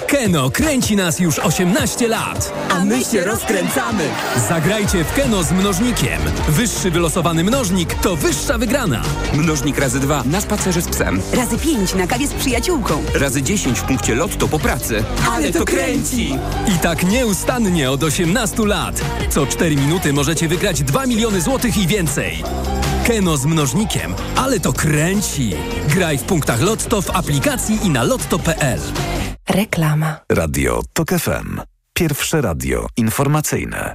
Keno kręci nas już 18 lat. A my się rozkręcamy. Zagrajcie w Keno z mnożnikiem. Wyższy wylosowany mnożnik to wyższa wygrana. Mnożnik razy 2 na spacerze z psem. Razy 5 na kawie z przyjaciółką. Razy 10 w punkcie Lotto po pracy. Ale to kręci! I tak nieustannie od 18 lat. Co 4 minuty możecie wygrać 2 miliony złotych i więcej. Keno z mnożnikiem. Ale to kręci. Graj w punktach Lotto, w aplikacji i na lotto.pl. Reklama. Radio TOK FM. Pierwsze radio informacyjne.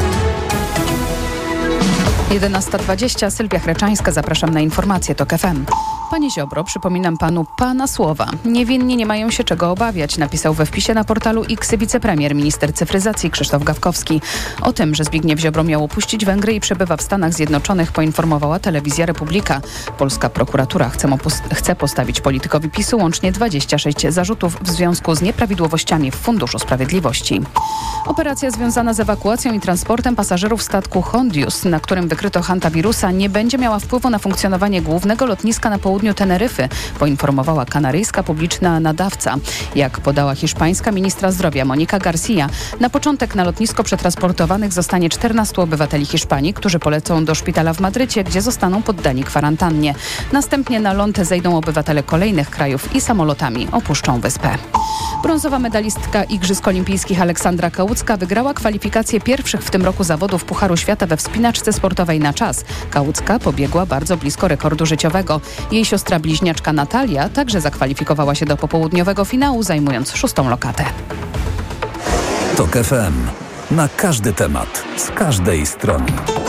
11:20. Sylwia Chreczańska, zapraszam na informacje TOK FM. Panie Ziobro, przypominam panu pana słowa. Niewinni nie mają się czego obawiać, napisał we wpisie na portalu X wicepremier, minister cyfryzacji Krzysztof Gawkowski. O tym, że Zbigniew Ziobro miał opuścić Węgry i przebywa w Stanach Zjednoczonych, poinformowała telewizja Republika. Polska prokuratura chce postawić politykowi PiS-u łącznie 26 zarzutów w związku z nieprawidłowościami w Funduszu Sprawiedliwości. Operacja związana z ewakuacją i transportem pasażerów statku Hondius, na którym wykryto hantawirusa, nie będzie miała wpływu na funkcjonowanie głównego lotniska na południu Teneryfy, poinformowała kanaryjska publiczna nadawca. Jak podała hiszpańska ministra zdrowia Monika Garcia, na początek na lotnisko przetransportowanych zostanie 14 obywateli Hiszpanii, którzy polecą do szpitala w Madrycie, gdzie zostaną poddani kwarantannie. Następnie na ląd zejdą obywatele kolejnych krajów i samolotami opuszczą wyspę. Brązowa medalistka Igrzysk Olimpijskich Aleksandra Kałucka wygrała kwalifikacje pierwszych w tym roku zawodów Pucharu Świata we wspinaczce sportowej na czas. Kałucka pobiegła bardzo blisko rekordu życiowego. Jej siostra bliźniaczka Natalia także zakwalifikowała się do popołudniowego finału, zajmując 6. lokatę. TOK FM. Na każdy temat, z każdej strony.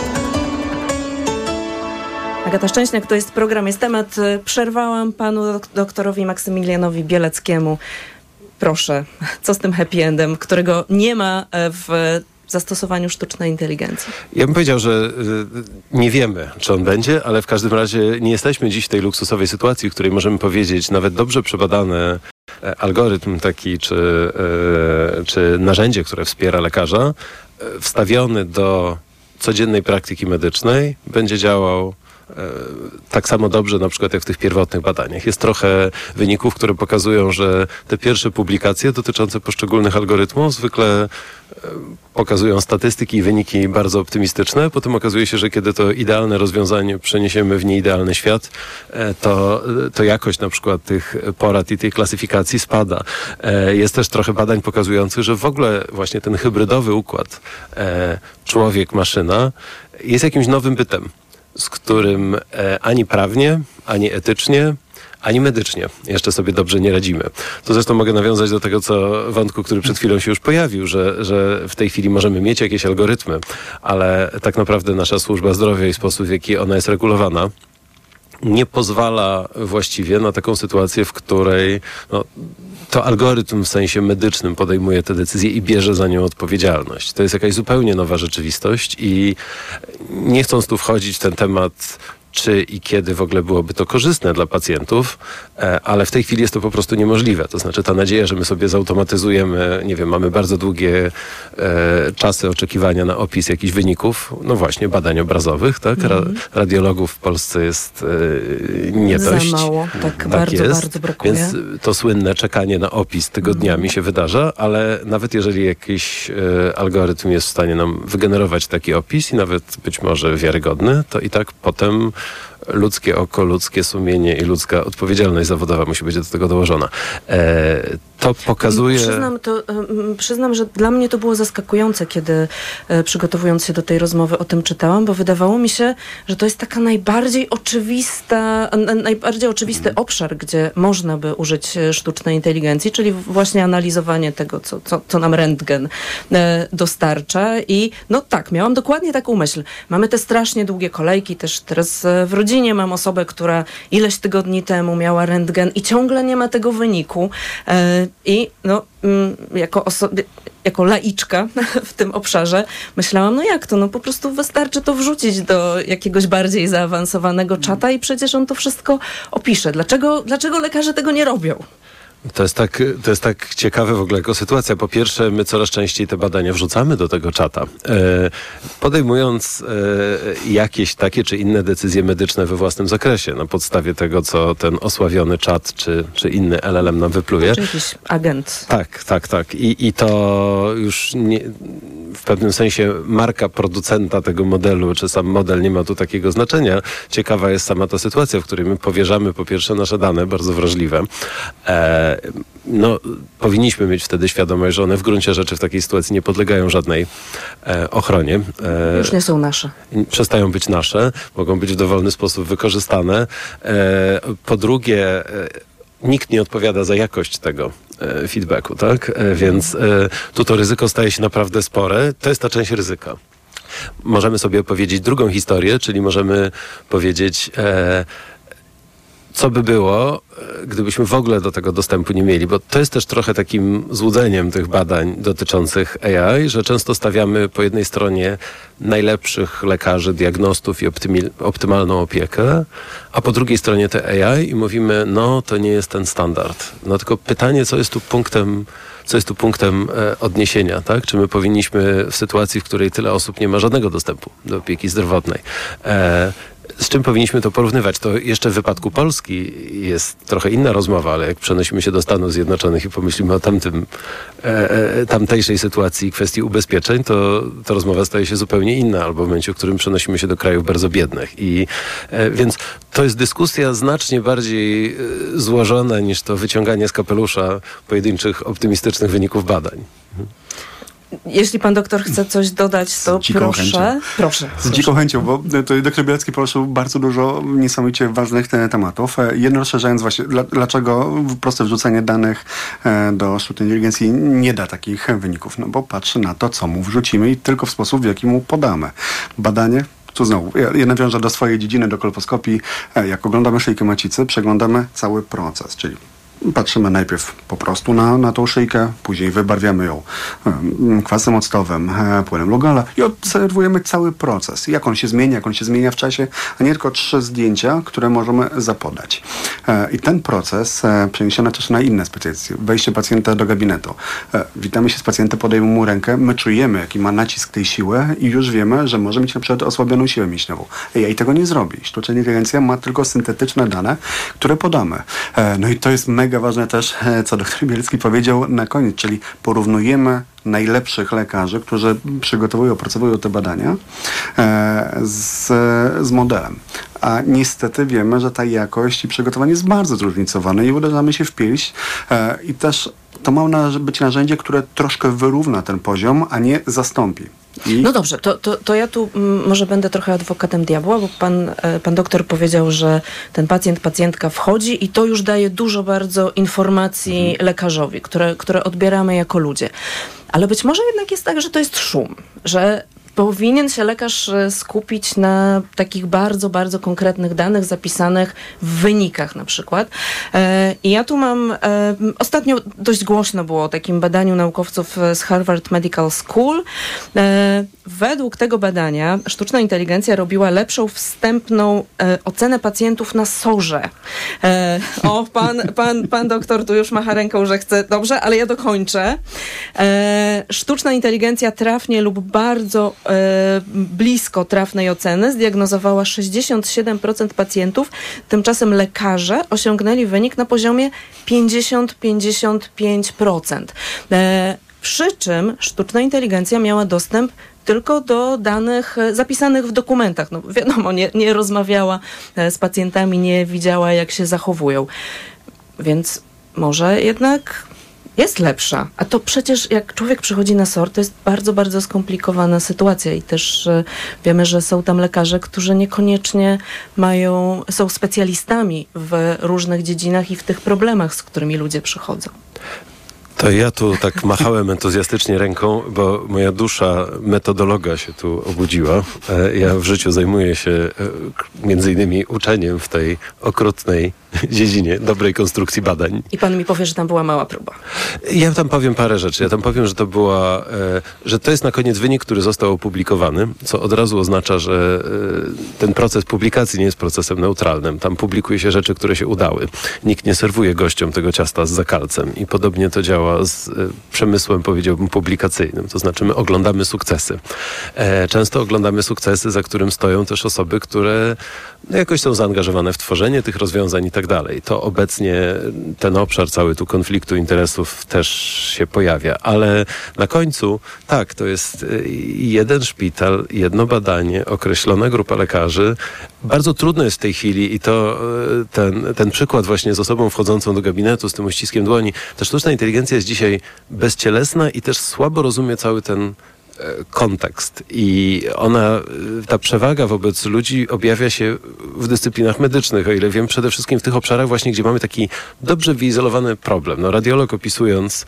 Agata Szczęśniak, to jest program, jest temat. Przerwałam panu doktorowi Maksymilianowi Bieleckiemu. Proszę, co z tym happy endem, którego nie ma w zastosowaniu sztucznej inteligencji? Ja bym powiedział, że nie wiemy, czy on będzie, ale w każdym razie nie jesteśmy dziś w tej luksusowej sytuacji, w której możemy powiedzieć, nawet dobrze przebadany algorytm taki, czy narzędzie, które wspiera lekarza, wstawiony do codziennej praktyki medycznej, będzie działał tak samo dobrze na przykład jak w tych pierwotnych badaniach. Jest trochę wyników, które pokazują, że te pierwsze publikacje dotyczące poszczególnych algorytmów zwykle pokazują statystyki i wyniki bardzo optymistyczne. Potem okazuje się, że kiedy to idealne rozwiązanie przeniesiemy w nieidealny świat, to jakość na przykład tych porad i tej klasyfikacji spada. Jest też trochę badań pokazujących, że w ogóle właśnie ten hybrydowy układ człowiek-maszyna jest jakimś nowym bytem, z którym ani prawnie, ani etycznie, ani medycznie jeszcze sobie dobrze nie radzimy. To zresztą mogę nawiązać do tego wątku, który przed chwilą się już pojawił, że w tej chwili możemy mieć jakieś algorytmy, ale tak naprawdę nasza służba zdrowia i sposób, w jaki ona jest regulowana, nie pozwala właściwie na taką sytuację, w której to algorytm w sensie medycznym podejmuje tę decyzję i bierze za nią odpowiedzialność. To jest jakaś zupełnie nowa rzeczywistość i nie chcąc tu wchodzić w ten temat, czy i kiedy w ogóle byłoby to korzystne dla pacjentów, ale w tej chwili jest to po prostu niemożliwe. To znaczy ta nadzieja, że my sobie zautomatyzujemy, nie wiem, mamy bardzo długie czasy oczekiwania na opis jakichś wyników, no właśnie, badań obrazowych, tak? Radiologów w Polsce jest nie dość. Za mało, tak bardzo brakuje. Więc to słynne czekanie na opis tygodniami się wydarza, ale nawet jeżeli jakiś algorytm jest w stanie nam wygenerować taki opis i nawet być może wiarygodny, to i tak potem ludzkie oko, ludzkie sumienie i ludzka odpowiedzialność zawodowa musi być do tego dołożona. To pokazuje... Przyznam, że dla mnie to było zaskakujące, kiedy przygotowując się do tej rozmowy o tym czytałam, bo wydawało mi się, że to jest taka najbardziej oczywisty obszar, gdzie można by użyć sztucznej inteligencji, czyli właśnie analizowanie tego, co nam rentgen dostarcza. I no tak, miałam dokładnie taką myśl. Mamy te strasznie długie kolejki, też teraz w rodzinie mam osobę, która ileś tygodni temu miała rentgen i ciągle nie ma tego wyniku. I jako laiczka w tym obszarze myślałam, jak to? Po prostu wystarczy to wrzucić do jakiegoś bardziej zaawansowanego czata i przecież on to wszystko opisze. Dlaczego lekarze tego nie robią? To jest tak ciekawe w ogóle jako sytuacja. Po pierwsze, my coraz częściej te badania wrzucamy do tego czata. Podejmując jakieś takie czy inne decyzje medyczne we własnym zakresie, na podstawie tego, co ten osławiony czat czy inny LLM nam wypluje. Czy jakiś agent. Tak. I to już w pewnym sensie marka producenta tego modelu, czy sam model nie ma tu takiego znaczenia. Ciekawa jest sama ta sytuacja, w której my powierzamy po pierwsze nasze dane, bardzo wrażliwe. Powinniśmy mieć wtedy świadomość, że one w gruncie rzeczy w takiej sytuacji nie podlegają żadnej ochronie. Już nie są nasze. Przestają być nasze, mogą być w dowolny sposób wykorzystane. Po drugie, nikt nie odpowiada za jakość tego feedbacku, tak? Więc tu to ryzyko staje się naprawdę spore. To jest ta część ryzyka. Możemy sobie opowiedzieć drugą historię, czyli możemy powiedzieć, co by było, gdybyśmy w ogóle do tego dostępu nie mieli, bo to jest też trochę takim złudzeniem tych badań dotyczących AI, że często stawiamy po jednej stronie najlepszych lekarzy, diagnostów i optymalną opiekę, a po drugiej stronie te AI i mówimy, to nie jest ten standard. Tylko pytanie, co jest tu punktem odniesienia, tak? Czy my powinniśmy w sytuacji, w której tyle osób nie ma żadnego dostępu do opieki zdrowotnej, z czym powinniśmy to porównywać? To jeszcze w wypadku Polski jest trochę inna rozmowa, ale jak przenosimy się do Stanów Zjednoczonych i pomyślimy o tamtejszej sytuacji i kwestii ubezpieczeń, to rozmowa staje się zupełnie inna, albo w momencie, w którym przenosimy się do krajów bardzo biednych. Więc to jest dyskusja znacznie bardziej złożona niż to wyciąganie z kapelusza pojedynczych optymistycznych wyników badań. Jeśli pan doktor chce coś dodać, to proszę. Z dziką chęcią, bo to doktor Bielecki poruszył bardzo dużo niesamowicie ważnych tematów. Jedno rozszerzając właśnie, dlaczego proste wrzucenie danych do sztucznej inteligencji nie da takich wyników. Bo patrzy na to, co mu wrzucimy i tylko w sposób, w jaki mu podamy. Badanie. Tu znowu, ja nawiążę do swojej dziedziny, do kolposkopii. Jak oglądamy szyjkę macicy, przeglądamy cały proces, czyli patrzymy najpierw po prostu na tą szyjkę, później wybarwiamy ją kwasem octowym, płynem Lugala i obserwujemy cały proces. Jak on się zmienia w czasie, a nie tylko 3 zdjęcia, które możemy zapodać. I ten proces przeniesiony też na inne specjalizacje. Wejście pacjenta do gabinetu. Witamy się z pacjentem, podejmujemy mu rękę, my czujemy, jaki ma nacisk tej siły i już wiemy, że może mieć na przykład osłabioną siłę mięśniową. AI tego nie zrobi. Sztuczna inteligencja ma tylko syntetyczne dane, które podamy. I to jest mega ważne też, co doktor Bielecki powiedział na koniec, czyli porównujemy najlepszych lekarzy, którzy opracowują te badania z modelem. A niestety wiemy, że ta jakość i przygotowanie jest bardzo zróżnicowane i uderzamy się w pierś i też to ma być narzędzie, które troszkę wyrówna ten poziom, a nie zastąpi. No dobrze, to ja tu może będę trochę adwokatem diabła, bo pan doktor powiedział, że ten pacjentka wchodzi i to już daje dużo bardzo informacji lekarzowi, które odbieramy jako ludzie. Ale być może jednak jest tak, że to jest szum, że powinien się lekarz skupić na takich bardzo, bardzo konkretnych danych zapisanych w wynikach na przykład. I ja tu mam, ostatnio dość głośno było o takim badaniu naukowców z Harvard Medical School. Według tego badania sztuczna inteligencja robiła lepszą wstępną ocenę pacjentów na SOR-ze. Pan doktor tu już macha ręką, że chce. Dobrze, ale ja dokończę. Sztuczna inteligencja trafnie lub bardzo blisko trafnej oceny zdiagnozowała 67% pacjentów, tymczasem lekarze osiągnęli wynik na poziomie 50-55%. Przy czym sztuczna inteligencja miała dostęp tylko do danych zapisanych w dokumentach. Wiadomo, nie rozmawiała z pacjentami, nie widziała, jak się zachowują. Więc może jednak jest lepsza. A to przecież jak człowiek przychodzi na SOR, to jest bardzo, bardzo skomplikowana sytuacja i też wiemy, że są tam lekarze, którzy niekoniecznie są specjalistami w różnych dziedzinach i w tych problemach, z którymi ludzie przychodzą. To ja tu tak machałem entuzjastycznie ręką, bo moja dusza metodologa się tu obudziła. Ja w życiu zajmuję się między innymi uczeniem w tej okrutnej dziedzinie dobrej konstrukcji badań. I pan mi powie, że tam była mała próba. Ja tam powiem parę rzeczy. Ja tam powiem, że to była, że to jest na koniec wynik, który został opublikowany, co od razu oznacza, że ten proces publikacji nie jest procesem neutralnym. Tam publikuje się rzeczy, które się udały. Nikt nie serwuje gościom tego ciasta z zakalcem i podobnie to działa z przemysłem, powiedziałbym, publikacyjnym. To znaczy my oglądamy sukcesy. Często oglądamy sukcesy, za którym stoją też osoby, które jakoś są zaangażowane w tworzenie tych rozwiązań i tak dalej. To obecnie ten obszar cały tu konfliktu interesów też się pojawia, ale na końcu tak, to jest jeden szpital, jedno badanie, określona grupa lekarzy. Bardzo trudno jest w tej chwili i to ten przykład właśnie z osobą wchodzącą do gabinetu z tym uściskiem dłoni. Ta sztuczna inteligencja jest dzisiaj bezcielesna i też słabo rozumie cały ten kontekst i ta przewaga wobec ludzi objawia się w dyscyplinach medycznych, o ile wiem, przede wszystkim w tych obszarach właśnie, gdzie mamy taki dobrze wyizolowany problem. No, radiolog opisując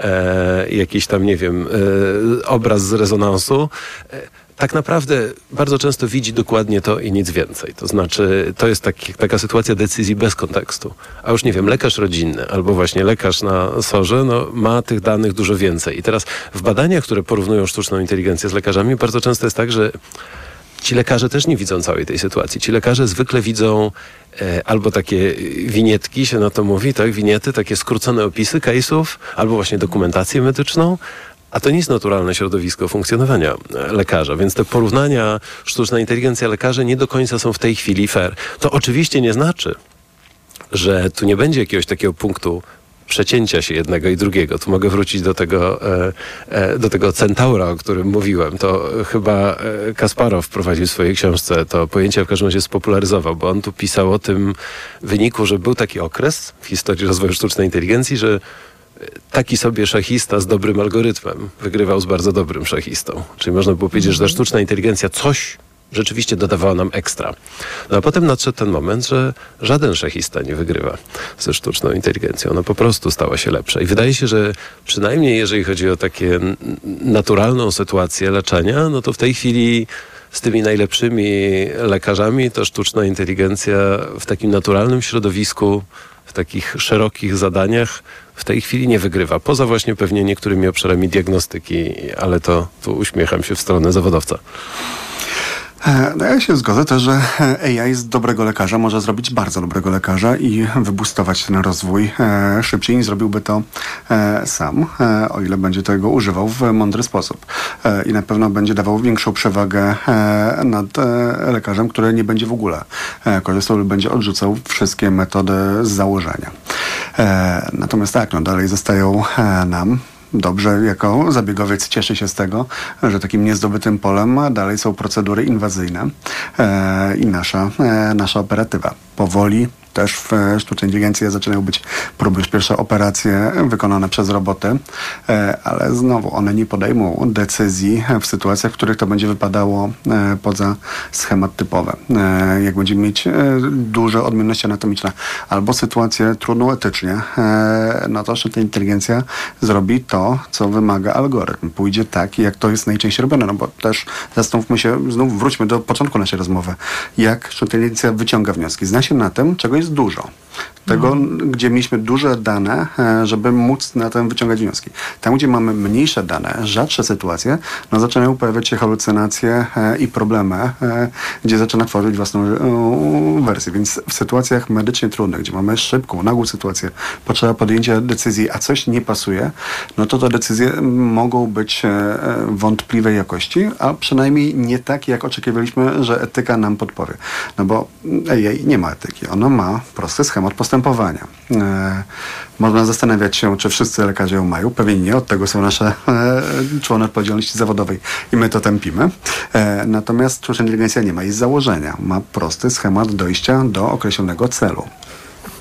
jakiś tam, nie wiem, obraz z rezonansu, tak naprawdę bardzo często widzi dokładnie to i nic więcej. To znaczy, to jest taka sytuacja decyzji bez kontekstu. A już nie wiem, lekarz rodzinny albo właśnie lekarz na SOR-ze ma tych danych dużo więcej. I teraz w badaniach, które porównują sztuczną inteligencję z lekarzami, bardzo często jest tak, że ci lekarze też nie widzą całej tej sytuacji. Ci lekarze zwykle widzą albo takie winietki, się na to mówi, tak, winiety, takie skrócone opisy case'ów, albo właśnie dokumentację medyczną, a to nie jest naturalne środowisko funkcjonowania lekarza, więc te porównania sztuczna inteligencja lekarze nie do końca są w tej chwili fair. To oczywiście nie znaczy, że tu nie będzie jakiegoś takiego punktu przecięcia się jednego i drugiego. Tu mogę wrócić do tego centaura, o którym mówiłem. To chyba Kasparow wprowadził w swojej książce to pojęcie, w każdym razie spopularyzował, bo on tu pisał o tym wyniku, że był taki okres w historii rozwoju sztucznej inteligencji, że taki sobie szachista z dobrym algorytmem wygrywał z bardzo dobrym szachistą. Czyli można było powiedzieć, że ta sztuczna inteligencja coś rzeczywiście dodawała nam ekstra. No a potem nadszedł ten moment, że żaden szachista nie wygrywa ze sztuczną inteligencją. Ona po prostu stała się lepsza. I wydaje się, że przynajmniej jeżeli chodzi o takie naturalną sytuację leczenia, no to w tej chwili z tymi najlepszymi lekarzami to sztuczna inteligencja w takim naturalnym środowisku, w takich szerokich zadaniach w tej chwili nie wygrywa. Poza właśnie pewnie niektórymi obszarami diagnostyki, ale to tu uśmiecham się w stronę zawodowca. No ja się zgodzę też, że AI z dobrego lekarza może zrobić bardzo dobrego lekarza i wyboostować ten rozwój szybciej niż zrobiłby to sam, o ile będzie tego używał w mądry sposób. I na pewno będzie dawał większą przewagę nad lekarzem, który nie będzie w ogóle korzystał lub będzie odrzucał wszystkie metody z założenia. Natomiast tak, no dalej zostają nam dobrze, jako zabiegowiec cieszy się z tego, że takim niezdobytym polem dalej są procedury inwazyjne i nasza operatywa. Powoli też w sztucznej inteligencji zaczynają być próby, już pierwsze operacje wykonane przez roboty, ale znowu one nie podejmą decyzji w sytuacjach, w których to będzie wypadało poza schemat typowy. Jak będziemy mieć duże odmienności anatomiczne albo sytuację trudną etycznie, no to sztuczna inteligencja zrobi to, co wymaga algorytm. Pójdzie tak, jak to jest najczęściej robione, no bo też zastanówmy się, znów wróćmy do początku naszej rozmowy, jak sztuczna inteligencja wyciąga wnioski. Zna się na tym, czego jest dużo. Tego, gdzie mieliśmy duże dane, żeby móc na tym wyciągać wnioski. Tam, gdzie mamy mniejsze dane, rzadsze sytuacje, no zaczynają pojawiać się halucynacje i problemy, gdzie zaczyna tworzyć własną wersję. Więc w sytuacjach medycznie trudnych, gdzie mamy szybką, nagłą sytuację, potrzeba podjęcia decyzji, a coś nie pasuje, no to te decyzje mogą być wątpliwej jakości, a przynajmniej nie takie, jak oczekiwaliśmy, że etyka nam podpowie. No bo AI nie ma etyki. Ono ma prosty schemat postępowania. Można zastanawiać się, czy wszyscy lekarze ją mają. Pewnie nie. Od tego są nasze człony odpowiedzialności zawodowej i my to tępimy. Natomiast sztuczna inteligencja nie ma jej z założenia. Ma prosty schemat dojścia do określonego celu.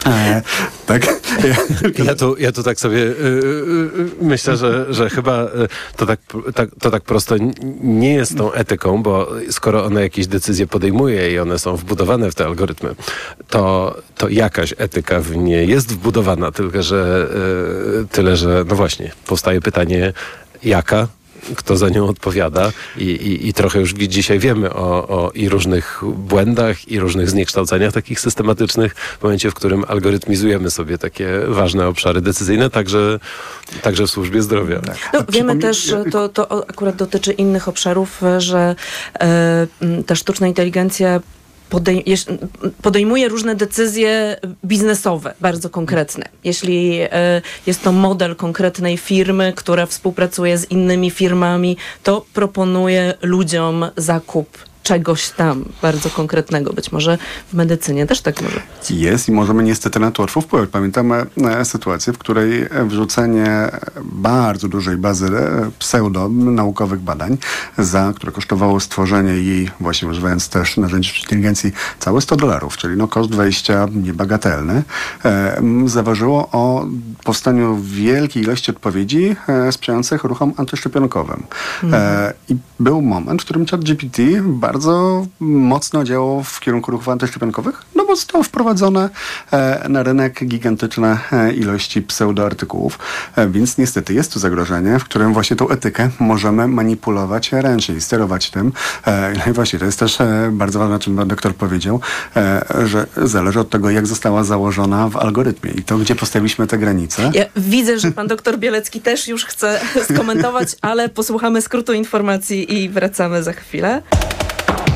Tak? Ja tu tak sobie myślę, że chyba to tak prosto nie jest tą etyką, bo skoro ona jakieś decyzje podejmuje i one są wbudowane w te algorytmy, to jakaś etyka w nie jest wbudowana, tyle że no właśnie, powstaje pytanie, jaka? Kto za nią odpowiada i trochę już dzisiaj wiemy o i różnych błędach i różnych zniekształceniach takich systematycznych w momencie, w którym algorytmizujemy sobie takie ważne obszary decyzyjne, także w służbie zdrowia. No, wiemy też, że to akurat dotyczy innych obszarów, że ta sztuczna inteligencja podejmuje różne decyzje biznesowe, bardzo konkretne. Jeśli jest to model konkretnej firmy, która współpracuje z innymi firmami, to proponuje ludziom zakup czegoś tam bardzo konkretnego. Być może w medycynie też tak może być. Jest i możemy niestety na to łatwo wpływać. Pamiętamy sytuację, w której wrzucenie bardzo dużej bazy pseudonaukowych badań, które kosztowało stworzenie jej, właśnie używając też narzędzi sztucznej inteligencji, całe $100, czyli koszt wejścia niebagatelny, zaważyło o powstaniu wielkiej ilości odpowiedzi sprzyjających ruchom antyszczepionkowym. I był moment, w którym ChatGPT bardzo mocno działał w kierunku ruchów antyszczepionkowych, no bo zostały wprowadzone na rynek gigantyczne ilości pseudoartykułów, więc niestety jest tu zagrożenie, w którym właśnie tą etykę możemy manipulować ręcznie i sterować tym. No i właśnie to jest też bardzo ważne, o czym pan doktor powiedział, że zależy od tego, jak została założona w algorytmie i to, gdzie postawiliśmy te granice. Ja widzę, że pan doktor Bielecki też już chce skomentować, ale posłuchamy skrótu informacji i wracamy za chwilę.